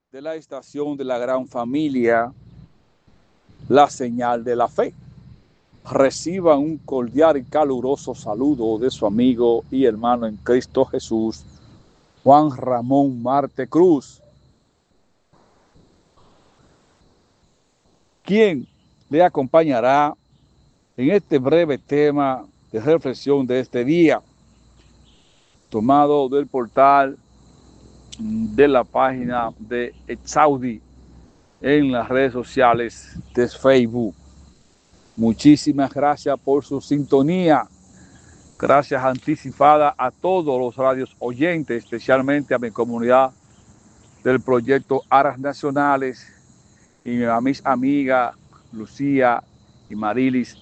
de la estación de la gran familia, la señal de la fe. Reciban un cordial y caluroso saludo de su amigo y hermano en Cristo Jesús, Juan Ramón Marte Cruz, quien le acompañará en este breve tema de reflexión de este día, tomado del portal de la página de Exaudi en las redes sociales de Facebook. Muchísimas gracias por su sintonía. Gracias anticipada a todos los radios oyentes, especialmente a mi comunidad del proyecto Aras Nacionales y a mis amigas Lucía y Marilis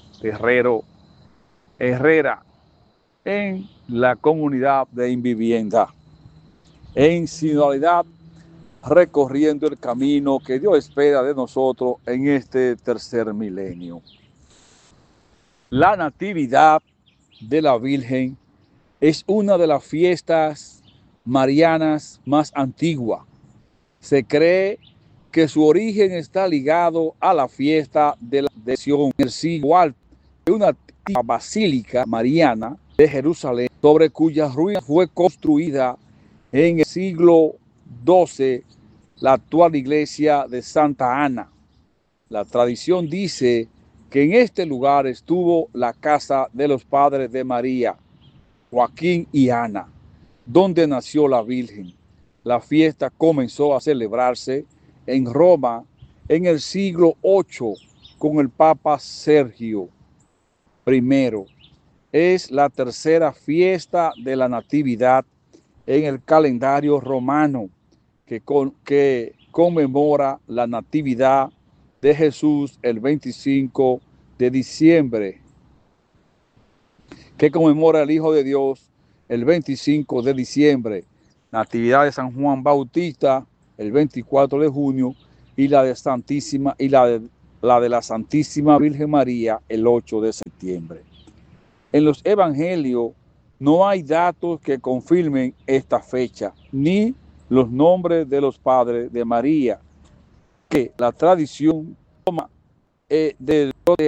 Herrera en la comunidad de Invivienda. En sinodalidad, recorriendo el camino que Dios espera de nosotros en este tercer milenio. La Natividad de la Virgen es una de las fiestas marianas más antiguas. Se cree que su origen está ligado a la fiesta de la Ascensión en el siglo alto de una antigua basílica mariana de Jerusalén, sobre cuya ruina fue construida en el siglo XII la actual iglesia de Santa Ana. La tradición dice que en este lugar estuvo la casa de los padres de María, Joaquín y Ana, donde nació la Virgen. La fiesta comenzó a celebrarse en Roma en el siglo VIII con el Papa Sergio I. Es la tercera fiesta de la Natividad en el calendario romano que conmemora la Natividad de Jesús el 25 de diciembre, que conmemora el Hijo de Dios el 25 de diciembre, Natividad de San Juan Bautista el 24 de junio y la de Santísima y la de la Santísima Virgen María el 8 de septiembre. En los evangelios no hay datos que confirmen esta fecha, ni los nombres de los padres de María, que la tradición toma del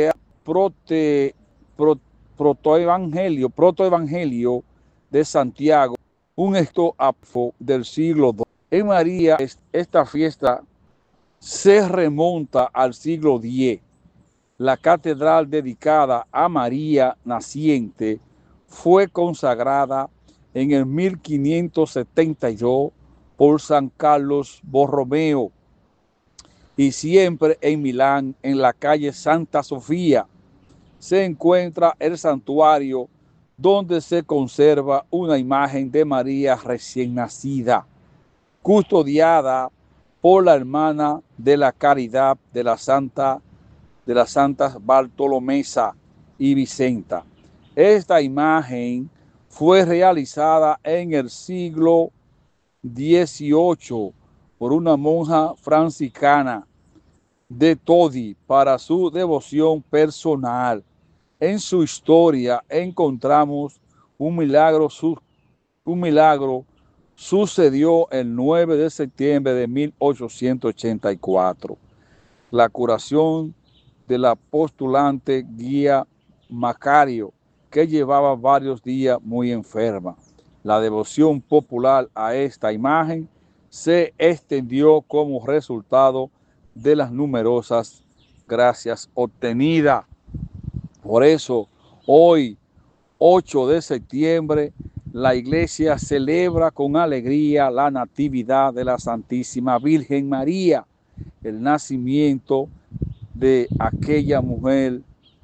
protoevangelio de Santiago, un apócrifo del siglo II. En María, esta fiesta se remonta al siglo X. La catedral dedicada a María Naciente fue consagrada en el 1572 por San Carlos Borromeo, y siempre en Milán, en la calle Santa Sofía, se encuentra el santuario donde se conserva una imagen de María recién nacida, custodiada por la hermana de la Caridad de las Santas Bartolomesa y Vicenta. Esta imagen fue realizada en el siglo XVIII por una monja franciscana de Todi para su devoción personal. En su historia encontramos un milagro sucedió el 9 de septiembre de 1884. La curación de la postulante guía Macario, que llevaba varios días muy enferma. La devoción popular a esta imagen se extendió como resultado de las numerosas gracias obtenidas. Por eso, hoy, 8 de septiembre, la iglesia celebra con alegría la natividad de la Santísima Virgen María, el nacimiento de aquella mujer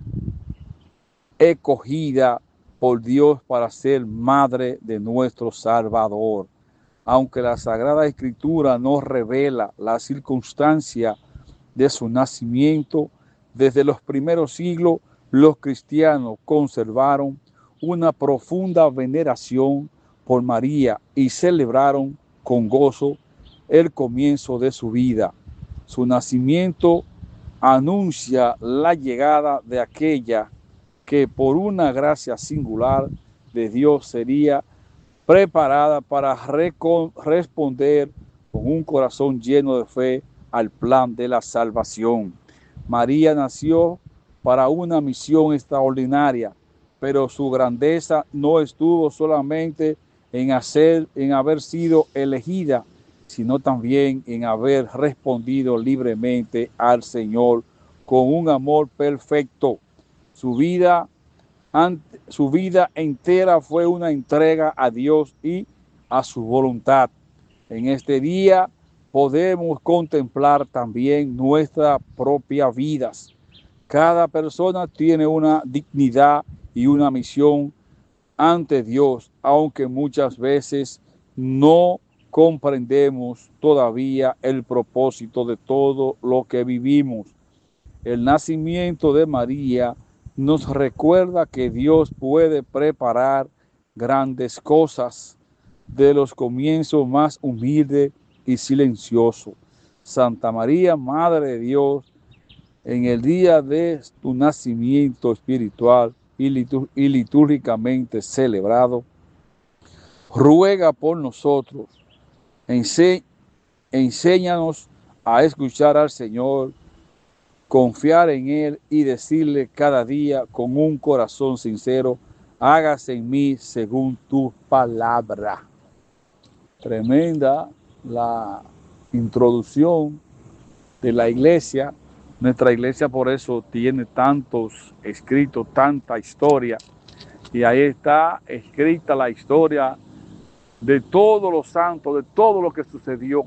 escogida por Dios para ser madre de nuestro Salvador. Aunque la Sagrada Escritura nos revela la circunstancia de su nacimiento, desde los primeros siglos los cristianos conservaron una profunda veneración por María y celebraron con gozo el comienzo de su vida. Su nacimiento anuncia la llegada de aquella que por una gracia singular de Dios sería preparada para responder con con un corazón lleno de fe al plan de la salvación. María nació para una misión extraordinaria, pero su grandeza no estuvo solamente en haber sido elegida, sino también en haber respondido libremente al Señor con un amor perfecto. Su vida entera fue una entrega a Dios y a su voluntad. En este día podemos contemplar también nuestras propias vidas. Cada persona tiene una dignidad y una misión ante Dios, aunque muchas veces no comprendemos todavía el propósito de todo lo que vivimos. El nacimiento de María nos recuerda que Dios puede preparar grandes cosas de los comienzos más humildes y silenciosos. Santa María, Madre de Dios, en el día de tu nacimiento espiritual y litúrgicamente celebrado, ruega por nosotros, enséñanos a escuchar al Señor, confiar en Él y decirle cada día con un corazón sincero, hágase en mí según tu palabra. Tremenda la introducción de la iglesia. Nuestra iglesia por eso tiene tantos escritos, tanta historia. Y ahí está escrita la historia de todos los santos, de todo lo que sucedió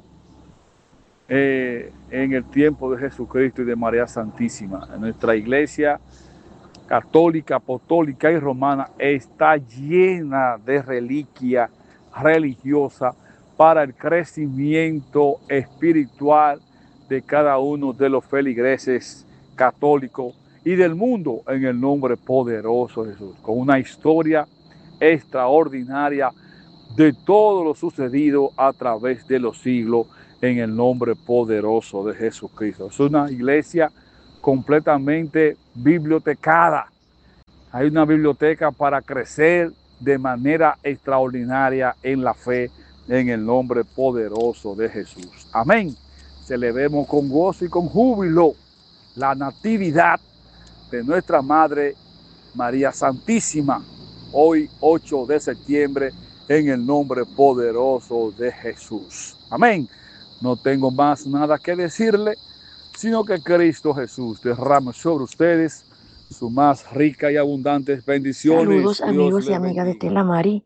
en el tiempo de Jesucristo y de María Santísima. Nuestra iglesia católica, apostólica y romana está llena de reliquia religiosa para el crecimiento espiritual de cada uno de los feligreses católicos y del mundo en el nombre poderoso de Jesús, con una historia extraordinaria de todo lo sucedido a través de los siglos en el nombre poderoso de Jesucristo. Es una iglesia completamente bibliotecada. Hay una biblioteca para crecer de manera extraordinaria en la fe en el nombre poderoso de Jesús. Amén. Celebremos con gozo y con júbilo la natividad de nuestra Madre María Santísima, hoy 8 de septiembre, en el nombre poderoso de Jesús. Amén. No tengo más nada que decirle, sino que Cristo Jesús derrame sobre ustedes sus más ricas y abundantes bendiciones. Saludos amigos y amigas de Stella Maris,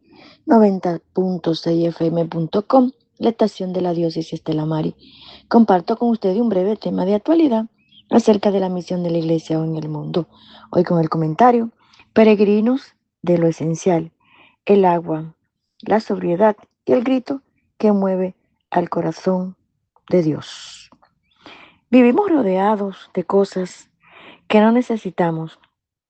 90.6fm.com, la estación de la diócesis Stella Maris. Comparto con ustedes un breve tema de actualidad acerca de la misión de la iglesia en el mundo. Hoy con el comentario, peregrinos de lo esencial, el agua, la sobriedad y el grito que mueve al corazón de Dios. Vivimos rodeados de cosas que no necesitamos.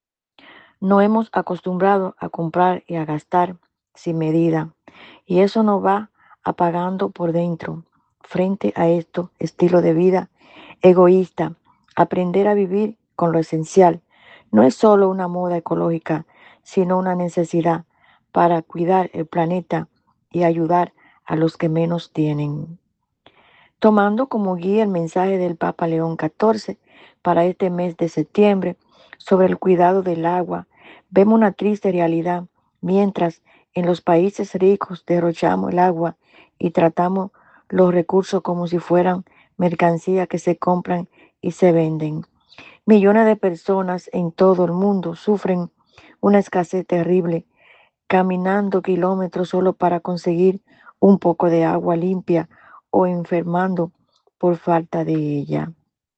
No hemos acostumbrado a comprar y a gastar sin medida, y eso nos va apagando por dentro. Frente a esto estilo de vida egoísta, aprender a vivir con lo esencial no es solo una moda ecológica, sino una necesidad para cuidar el planeta y ayudar a los que menos tienen. Tomando como guía el mensaje del Papa León XIV para este mes de septiembre sobre el cuidado del agua, vemos una triste realidad. Mientras en los países ricos derrochamos el agua y tratamos los recursos como si fueran mercancías que se compran y se venden, millones de personas en todo el mundo sufren una escasez terrible, caminando kilómetros solo para conseguir un poco de agua limpia o enfermando por falta de ella.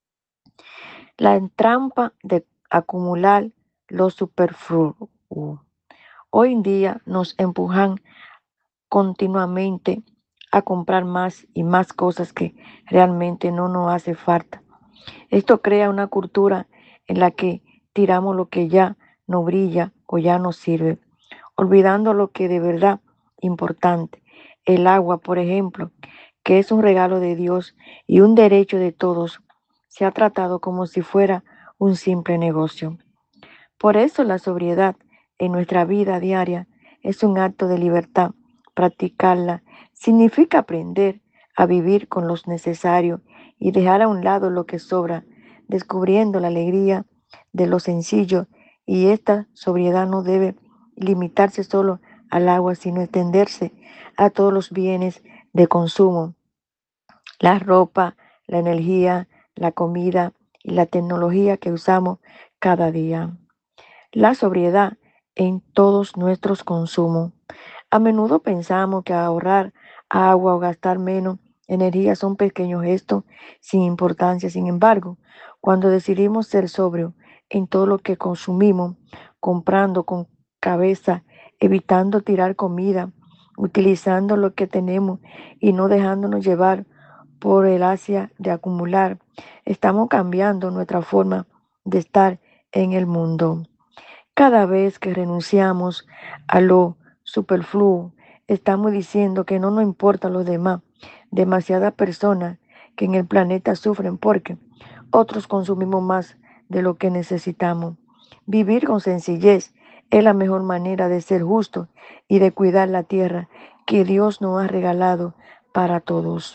La trampa de acumular lo superfluo. Hoy en día nos empujan continuamente a comprar más y más cosas que realmente no nos hace falta. Esto crea una cultura en la que tiramos lo que ya no brilla o ya no sirve, olvidando lo que de verdad importante. El agua, por ejemplo, que es un regalo de Dios y un derecho de todos, se ha tratado como si fuera un simple negocio. Por eso la sobriedad en nuestra vida diaria es un acto de libertad. Practicarla significa aprender a vivir con lo necesario y dejar a un lado lo que sobra, descubriendo la alegría de lo sencillo. Y esta sobriedad no debe limitarse solo al agua, sino extenderse a todos los bienes de consumo, la ropa, la energía, la comida y la tecnología que usamos cada día. La sobriedad en todos nuestros consumos. A menudo pensamos que ahorrar agua o gastar menos energía son pequeños gestos sin importancia. Sin embargo, cuando decidimos ser sobrios en todo lo que consumimos, comprando con cabeza, evitando tirar comida, utilizando lo que tenemos y no dejándonos llevar por el ansia de acumular, estamos cambiando nuestra forma de estar en el mundo. Cada vez que renunciamos a lo superfluo, estamos diciendo que no nos importa los demás. Demasiadas personas que en el planeta sufren porque otros consumimos más de lo que necesitamos. Vivir con sencillez es la mejor manera de ser justo y de cuidar la tierra que Dios nos ha regalado para todos.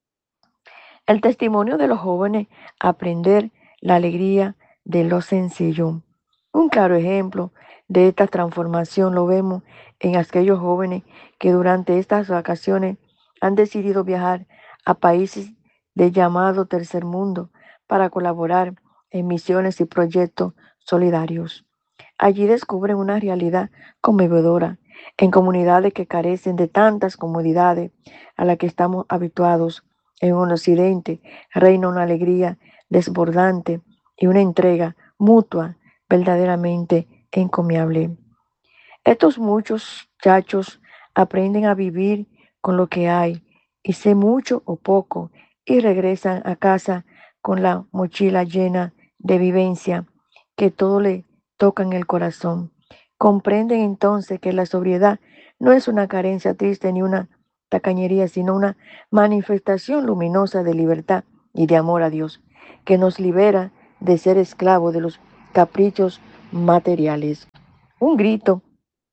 El testimonio de los jóvenes, aprender la alegría de lo sencillo. Un claro ejemplo de esta transformación lo vemos en aquellos jóvenes que durante estas vacaciones han decidido viajar a países de llamado tercer mundo para colaborar en misiones y proyectos solidarios. Allí descubren una realidad conmovedora en comunidades que carecen de tantas comodidades a las que estamos habituados. En un occidente reina una alegría desbordante y una entrega mutua verdaderamente encomiable. Estos muchachos aprenden a vivir con lo que hay, y sé mucho o poco, y regresan a casa con la mochila llena de vivencia que todo le toca en el corazón. Comprenden entonces que la sobriedad no es una carencia triste ni una tacañería, sino una manifestación luminosa de libertad y de amor a Dios, que nos libera de ser esclavos de los caprichos materiales. Un grito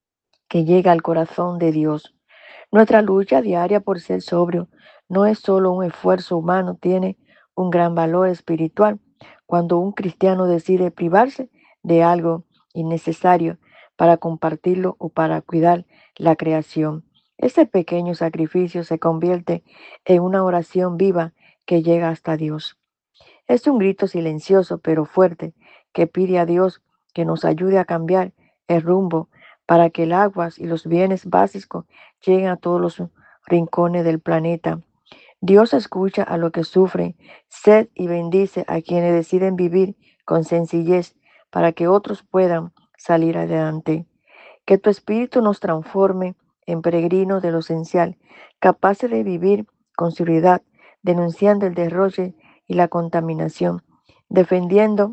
que llega al corazón de Dios. Nuestra lucha diaria por ser sobrio no es solo un esfuerzo humano, tiene un gran valor espiritual. Cuando un cristiano decide privarse de algo innecesario para compartirlo o para cuidar la creación, ese pequeño sacrificio se convierte en una oración viva que llega hasta Dios. Es un grito silencioso pero fuerte que pide a Dios que nos ayude a cambiar el rumbo para que el agua y los bienes básicos lleguen a todos los rincones del planeta. Dios escucha a los que sufren sed y bendice a quienes deciden vivir con sencillez para que otros puedan salir adelante. Que tu espíritu nos transforme en peregrinos de lo esencial, capaces de vivir con seguridad, denunciando el derroche y la contaminación, defendiendo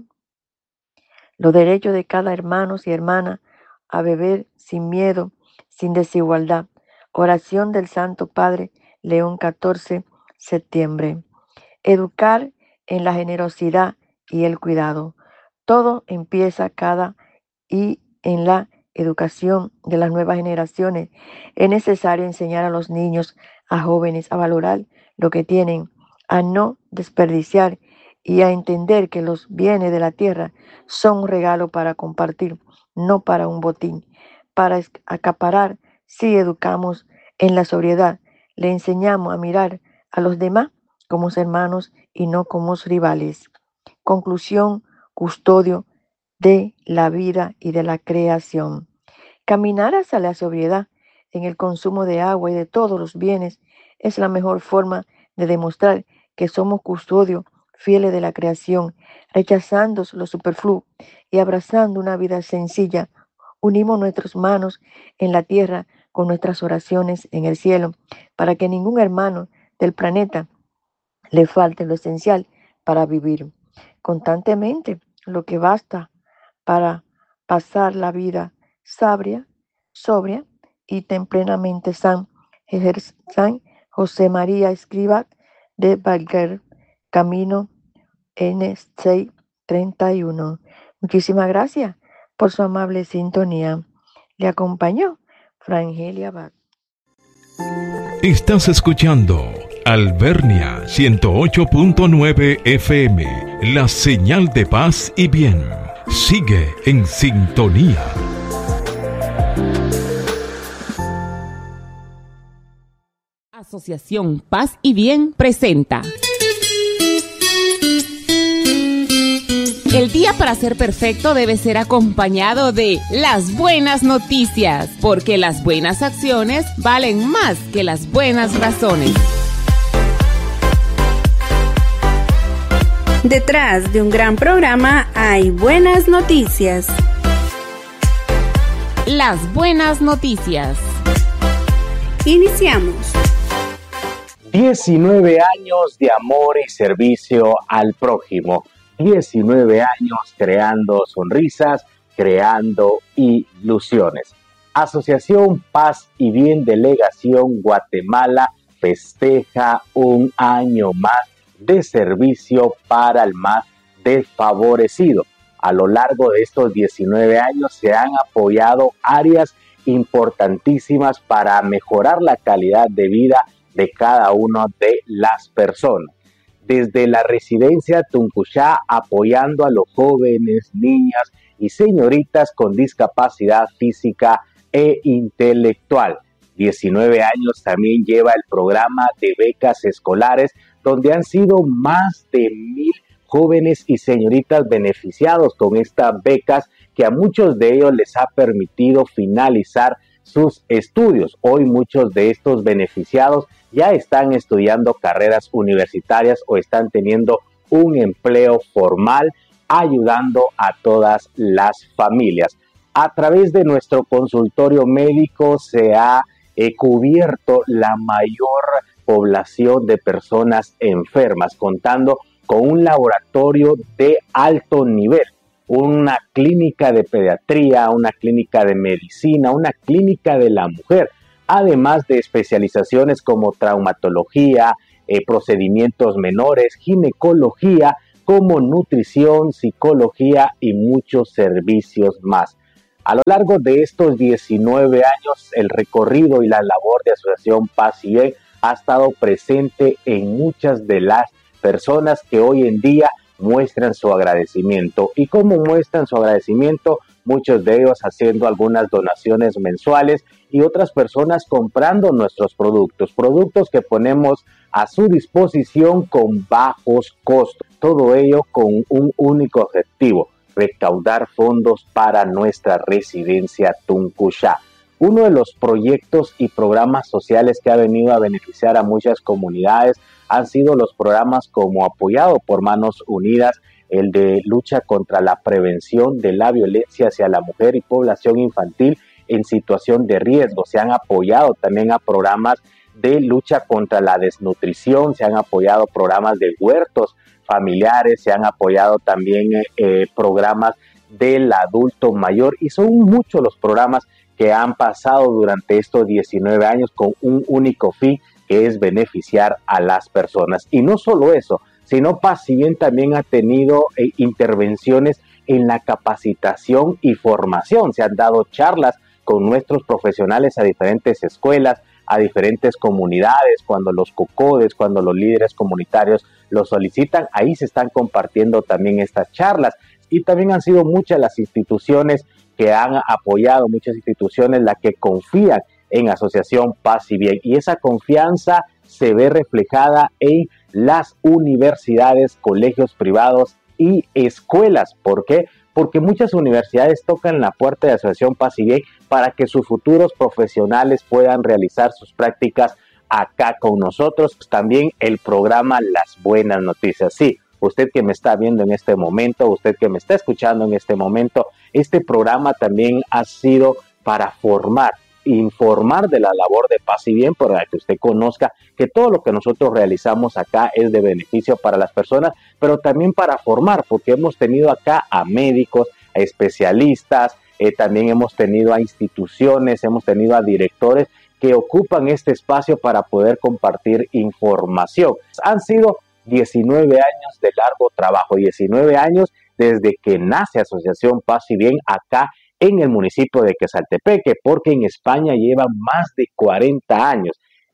los derechos de cada hermano y hermana a beber sin miedo, sin desigualdad. Oración del Santo Padre León 14, septiembre. Educar en la generosidad y el cuidado. Todo empieza cada y en la educación de las nuevas generaciones. Es necesario enseñar a los niños, a jóvenes, a valorar lo que tienen, a no desperdiciar y a entender que los bienes de la tierra son un regalo para compartir, no para un botín, para acaparar. Si educamos en la sobriedad, le enseñamos a mirar a los demás como hermanos y no como rivales. Conclusión, custodio de la vida y de la creación. Caminar hacia la sobriedad en el consumo de agua y de todos los bienes es la mejor forma de demostrar que somos custodios fieles de la creación, rechazando lo superfluo y abrazando una vida sencilla. Unimos nuestras manos en la tierra con nuestras oraciones en el cielo, para que ningún hermano del planeta le falte lo esencial para vivir constantemente, lo que basta para pasar la vida sobria y tempranamente. San José María Escrivá de Balaguer, Camino N631. Muchísimas gracias por su amable sintonía. Le acompañó Frangelia Abad. Estás escuchando Alvernia 108.9 FM, la señal de paz y bien. Sigue en sintonía. Asociación Paz y Bien presenta El día para ser perfecto debe ser acompañado de las buenas noticias, porque las buenas acciones valen más que las buenas razones. Detrás de un gran programa hay buenas noticias. Las buenas noticias. Iniciamos. 19 años de amor y servicio al prójimo. 19 años creando sonrisas, creando ilusiones. Asociación Paz y Bien Delegación Guatemala festeja un año más de servicio para el más desfavorecido. A lo largo de estos 19 años se han apoyado áreas importantísimas para mejorar la calidad de vida de cada una de las personas. Desde la residencia Tuncuchá, apoyando a los jóvenes, niñas y señoritas con discapacidad física e intelectual. 19 años también lleva el programa de becas escolares, donde han sido más de 1,000 jóvenes y señoritas beneficiados con estas becas, que a muchos de ellos les ha permitido finalizar sus estudios. Hoy muchos de estos beneficiados ya están estudiando carreras universitarias o están teniendo un empleo formal, ayudando a todas las familias. A través de nuestro consultorio médico se ha cubierto la mayor población de personas enfermas, contando con un laboratorio de alto nivel, una clínica de pediatría, una clínica de medicina, una clínica de la mujer, además de especializaciones como traumatología, procedimientos menores, ginecología, como nutrición, psicología y muchos servicios más. A lo largo de estos 19 años, el recorrido y la labor de Asociación Paz y Bien ha estado presente en muchas de las personas que hoy en día muestran su agradecimiento. ¿Y cómo muestran su agradecimiento? Muchos de ellos haciendo algunas donaciones mensuales y otras personas comprando nuestros productos que ponemos a su disposición con bajos costos. Todo ello con un único objetivo: recaudar fondos para nuestra residencia Tuncuchá. Uno de los proyectos y programas sociales que ha venido a beneficiar a muchas comunidades han sido los programas como apoyado por Manos Unidas, el de lucha contra la prevención de la violencia hacia la mujer y población infantil en situación de riesgo. Se han apoyado también a programas de lucha contra la desnutrición, se han apoyado programas de huertos familiares, se han apoyado también programas del adulto mayor, y son muchos los programas que han pasado durante estos 19 años con un único fin, que es beneficiar a las personas. Y no solo eso, sino Paz y Bien también ha tenido intervenciones en la capacitación y formación. Se han dado charlas con nuestros profesionales a diferentes escuelas, a diferentes comunidades, cuando los COCODES, cuando los líderes comunitarios lo solicitan, ahí se están compartiendo también estas charlas. Y también han sido muchas las instituciones que han apoyado, muchas instituciones las que confían en Asociación Paz y Bien, y esa confianza se ve reflejada en las universidades, colegios privados y escuelas. ¿Por qué? Porque muchas universidades tocan la puerta de Asociación Paz y Bien para que sus futuros profesionales puedan realizar sus prácticas acá con nosotros. También el programa Las Buenas Noticias. Sí, usted que me está viendo en este momento, usted que me está escuchando en este momento, este programa también ha sido para formar, informar de la labor de Paz y Bien, para que usted conozca que todo lo que nosotros realizamos acá es de beneficio para las personas, pero también para formar, porque hemos tenido acá a médicos, a especialistas, también hemos tenido a instituciones, hemos tenido a directores que ocupan este espacio para poder compartir información. Han sido 19 años de largo trabajo, 19 años desde que nace Asociación Paz y Bien acá en el municipio de Quezaltepeque, porque en España llevan más de 40 años.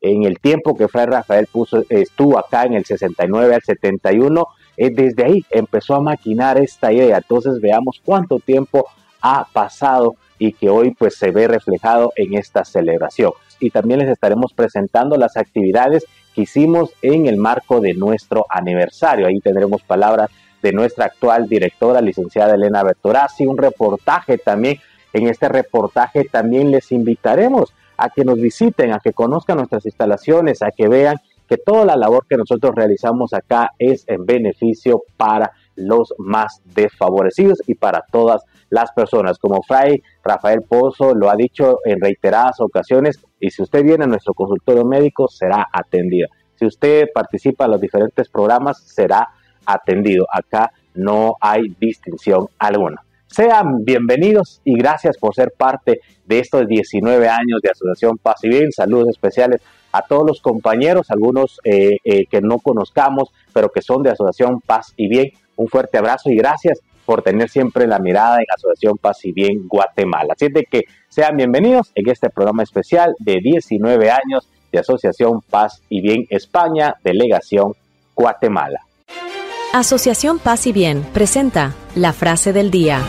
en el tiempo que Fray Rafael estuvo acá en el 69 al 71, desde ahí empezó a maquinar esta idea. Entonces veamos cuánto tiempo ha pasado y que hoy pues se ve reflejado en esta celebración. Y también les estaremos presentando las actividades que hicimos en el marco de nuestro aniversario. Ahí tendremos palabras de nuestra actual directora, licenciada Elena Bertorazzi, un reportaje también. En este reportaje también les invitaremos a que nos visiten, a que conozcan nuestras instalaciones, a que vean que toda la labor que nosotros realizamos acá es en beneficio para los más desfavorecidos y para todas las personas. Como Fray Rafael Pozo lo ha dicho en reiteradas ocasiones, y si usted viene a nuestro consultorio médico, será atendido. Si usted participa en los diferentes programas, será atendido. Acá no hay distinción alguna. Sean bienvenidos y gracias por ser parte de estos 19 años de Asociación Paz y Bien. Saludos especiales a todos los compañeros, algunos que no conozcamos, pero que son de Asociación Paz y Bien. Un fuerte abrazo y gracias por tener siempre la mirada en Asociación Paz y Bien Guatemala. Así de que sean bienvenidos en este programa especial de 19 años de Asociación Paz y Bien España, Delegación Guatemala. Asociación Paz y Bien presenta la frase del día.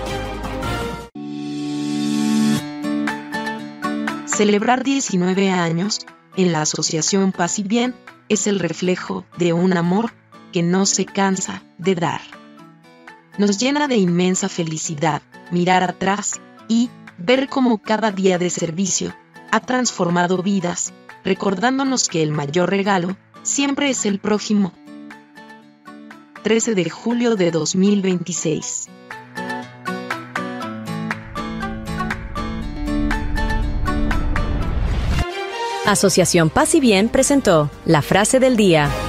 Celebrar 19 años en la Asociación Paz y Bien es el reflejo de un amor que no se cansa de dar. Nos llena de inmensa felicidad mirar atrás y ver cómo cada día de servicio ha transformado vidas, recordándonos que el mayor regalo siempre es el prójimo. 13 de julio de 2026. Asociación Paz y Bien presentó la frase del día.